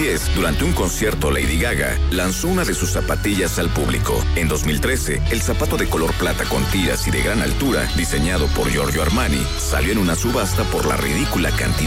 2010, durante un concierto, Lady Gaga lanzó una de sus zapatillas al público. En 2013, el zapato de color plata con tiras y de gran altura, diseñado por Giorgio Armani, salió en una subasta por la ridícula cantidad